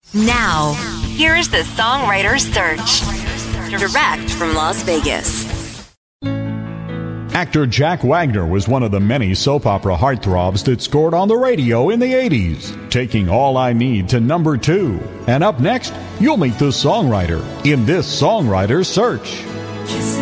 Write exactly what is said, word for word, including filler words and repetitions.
Now, here's the Songwriter's Search. Direct from Las Vegas. Actor Jack Wagner was one of the many soap opera heartthrobs that scored on the radio in the eighties, taking All I Need to number two. And up next, you'll meet the songwriter in this Songwriter's Search.